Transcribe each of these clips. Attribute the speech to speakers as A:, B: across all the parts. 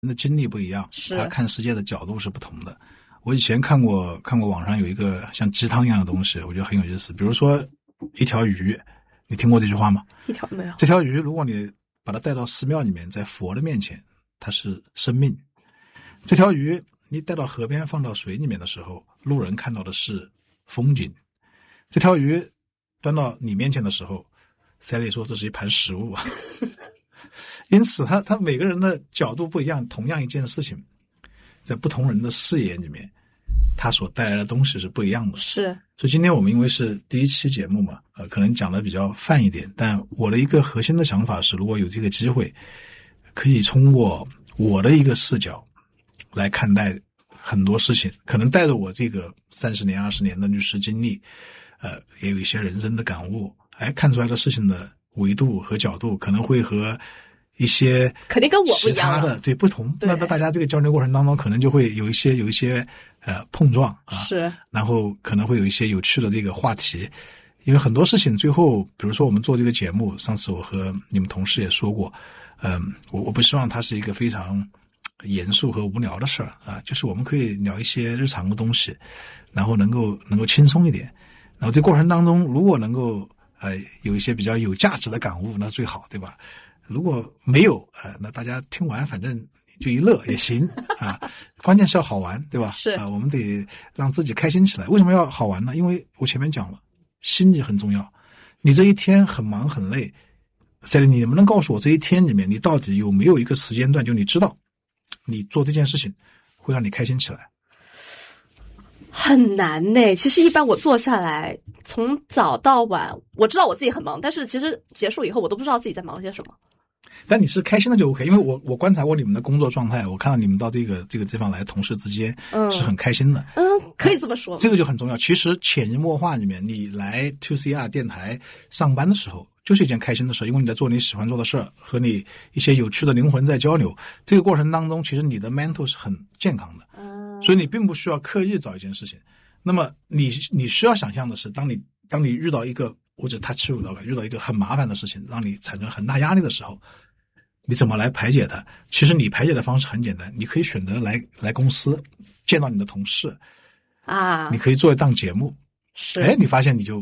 A: 的经历不一样，
B: 是
A: 他看世界的角度是不同的。我以前看过网上有一个像鸡汤一样的东西，我觉得很有意思。比如说一条鱼，你听过这句话吗？
B: 一条没有。
A: 这条鱼如果你把它带到寺庙里面，在佛的面前，它是生命。这条鱼你带到河边放到水里面的时候，路人看到的是风景。这条鱼端到你面前的时候，Sally 说这是一盘食物。因此他每个人的角度不一样，同样一件事情在不同人的视野里面，他所带来的东西是不一样的。
B: 是，
A: 所以今天我们因为是第一期节目嘛，可能讲的比较泛一点，但我的一个核心的想法是，如果有这个机会，可以通过我的一个视角来看待很多事情，可能带着我这个30年20年的律师经历，也有一些人生的感悟，看出来的事情的维度和角度可能会和一些
B: 肯定跟我不一样
A: 其他的对不同。那大家这个交流过程当中，可能就会有一些碰撞啊，
B: 是，然
A: 后可能会有一些有趣的这个话题。因为很多事情最后，比如说我们做这个节目，上次我和你们同事也说过，我不希望它是一个非常严肃和无聊的事儿啊，就是我们可以聊一些日常的东西，然后能够轻松一点。然后这过程当中，如果能够有一些比较有价值的感悟，那最好，对吧？如果没有那大家听完反正就一乐也行啊。关键是要好玩，对吧？
B: 是
A: 我们得让自己开心起来。为什么要好玩呢？因为我前面讲了，心理很重要。你这一天很忙很累，Sally，你能不能告诉我这一天里面你到底有没有一个时间段，就你知道你做这件事情会让你开心起来？
B: 很难呢。其实一般我坐下来从早到晚，我知道我自己很忙，但是其实结束以后我都不知道自己在忙些什么。
A: 但你是开心的就 OK， 因为我观察过你们的工作状态，我看到你们到这个地方来，同事之间是很开心的。
B: 可以这么说。
A: 这个就很重要。其实潜移默化里面，你来 2CR 电台上班的时候，就是一件开心的事，因为你在做你喜欢做的事，和你一些有趣的灵魂在交流。这个过程当中，其实你的 mental 是很健康的，所以你并不需要刻意找一件事情。那么你需要想象的是，当你遇到一个或者遇到一个很麻烦的事情，让你产生很大压力的时候，你怎么来排解它？其实你排解的方式很简单，你可以选择来公司见到你的同事啊，你可以做一档节目，
B: 是，
A: 你发现你就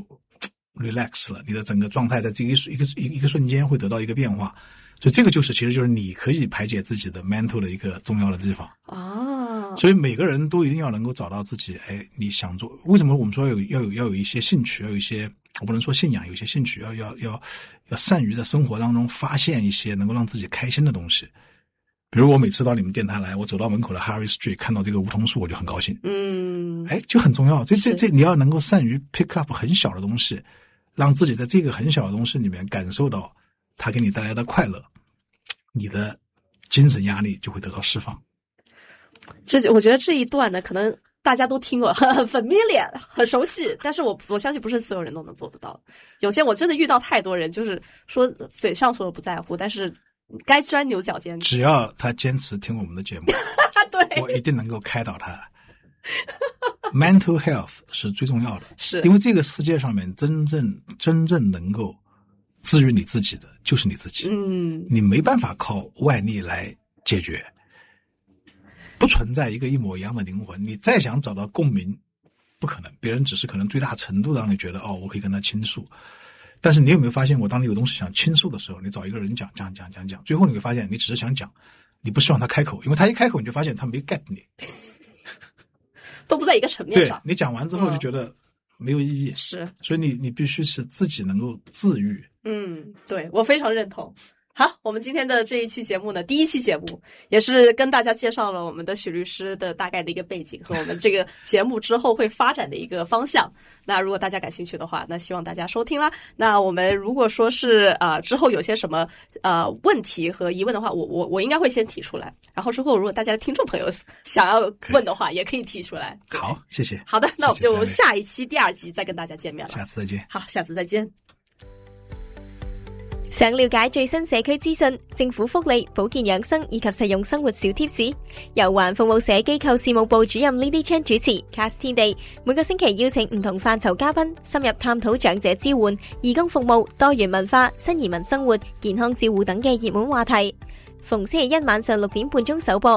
A: relax 了，你的整个状态在这一个瞬间会得到一个变化。所以这个其实就是你可以排解自己的 mental 的一个重要的地方啊。所以每个人都一定要能够找到自己，你想做。为什么我们说要有一些兴趣，要有一些，我不能说信仰，有一些兴趣，要善于在生活当中发现一些能够让自己开心的东西。比如我每次到你们电台来，我走到门口的 Harry Street 看到这个梧桐树，我就很高兴。就很重要。这你要能够善于 pick up 很小的东西，让自己在这个很小的东西里面感受到它给你带来的快乐，你的精神压力就会得到释放。
B: 我觉得这一段呢，可能大家都听过，很 familiar， 很熟悉，但是我相信不是所有人都能做得到。有些我真的遇到太多人，就是说嘴上说不在乎，但是该钻牛角尖。
A: 只要他坚持听我们的节目，
B: 对，
A: 我一定能够开导他。Mental health 是最重要的，
B: 是
A: 因为这个世界上面真正能够治愈你自己的就是你自己。你没办法靠外力来解决，不存在一个一模一样的灵魂。你再想找到共鸣，不可能。别人只是可能最大程度的让你觉得我可以跟他倾诉。但是你有没有发现过，当你有东西想倾诉的时候，你找一个人讲，最后你会发现你只是想讲，你不希望他开口，因为他一开口你就发现他没 get 你。
B: 都不在一个层面上。
A: 对，你讲完之后就觉得没有意义。
B: 是，
A: 所以你必须是自己能够自愈。
B: 对，我非常认同。好，我们今天的这一期节目呢，第一期节目也是跟大家介绍了我们的许律师的大概的一个背景和我们这个节目之后会发展的一个方向。那如果大家感兴趣的话，那希望大家收听啦。那我们如果说是之后有些什么问题和疑问的话，我应该会先提出来，然后之后如果大家的听众朋友想要问的话，也可以提出来。
A: 好，谢谢。
B: 好的，那我们就下一期第2集再跟大家見面了。
A: 下次再見。
B: 好，下次再見。
C: 想了解最新社區資訊、政府福利、保健養生以及實用生活小貼士，由環服務社機構事務部主任 Lily Chan 主持 Cast 天地，每個星期邀請唔同範疇嘉賓，深入探討長者支援、義工服務、多元文化、新移民生活、健康照護等嘅熱門話題。逢星期一晚上6點半鐘首播。